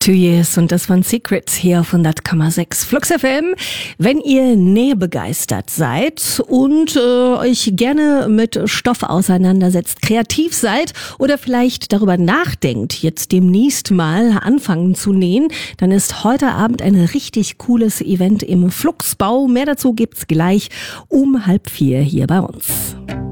2 Years und das waren Secrets hier auf 100,6 Flux FM. Wenn ihr nähbegeistert seid und euch gerne mit Stoff auseinandersetzt, kreativ seid oder vielleicht darüber nachdenkt, jetzt demnächst mal anfangen zu nähen, dann ist heute Abend ein richtig cooles Event im Fluxbau. Mehr dazu gibt's gleich um 3:30 hier bei uns.